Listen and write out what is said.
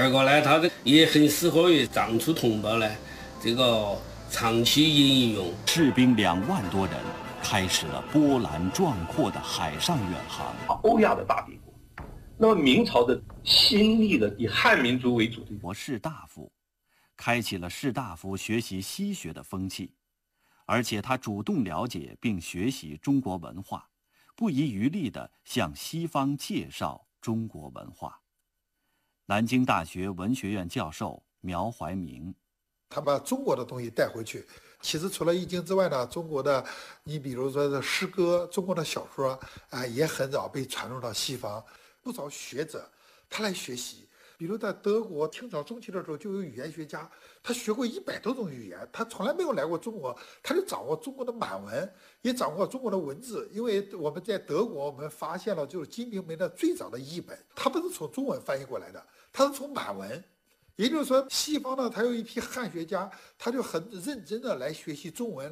二个呢，它也很适合于藏族同胞呢，这个长期饮用。 士兵2万多人开始了波澜壮阔的海上远航。 欧亚的大帝国，那么明朝的新立的以汉民族为主的士大夫，开启了士大夫学习西学的风气，而且他主动了解并学习中国文化，不遗余力地向西方介绍中国文化。南京大学文学院教授苗怀明， 他把中国的东西带回去。其实除了易经之外呢，中国的，你比如说的诗歌、中国的小说也很早被传入到西方。不少学者他来学习，比如在德国清朝中期的时候，就有语言学家，他学过100多种语言，他从来没有来过中国，他就掌握中国的满文，也掌握中国的文字。因为我们在德国，我们发现了就是《金瓶梅》的最早的译本，它不是从中文翻译过来的，它是从满文。也就是说，西方呢，他有一批汉学家，他就很认真的来学习中文。